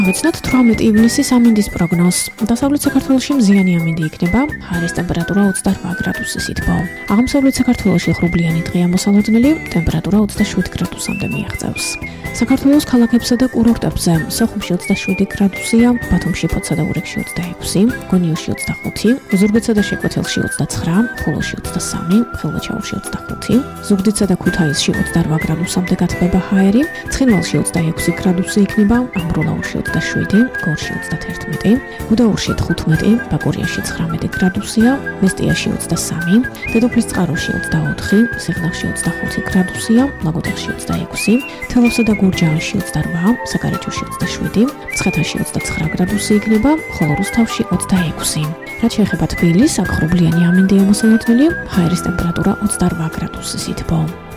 Ვიცნოთ 18 ივნისის ამინდის პროგნოზს. დასავლეთ საქართველოში მზიანი ამინდი იქნება, ჰაერის ტემპერატურა 28 გრადუსის ითბო. აღმოსავლეთ საქართველოში ღრუბლიანი დღეა მოსალოდნელი, ტემპერატურა 27 გრადუსამდე მიაღწევს. საქართველოს ქალაქებსა და კურორტებზე სოხუმში 27 გრადუსია, ბათუმში, ფოთსა და ურეკში 26, გონიოში 25, ზუგდიდსა და შეკვეთილში 29, ხულოში 23, ხილვაჩაურში 25, ზუგდიდსა და ქუთაისში 28 გრადუსამდე გათბება ჰაერი, ცხინვალში 26 გრადუსი იქნება, ამბროლაურში 27, გორში 31, გუდაურში 15, ბაკურიაში 19 გრადუსია, მესტიაში 23, დედოფლისწყაროში 24, სიღნაღში 25 გრადუსია, ლაგოდეხში 26, თელავსა და გურჯაანში 28, საკარაჯოში 27, მცხეთაში 29 გრადუსი იქნება, ხოლო რუსთავში 26. რაც შეეხება თბილისს, აქ ღრუბლიანი ამინდია მოსალოდნელი, ჰაერის ტემპერატურა 28 გრადუსის ითბო.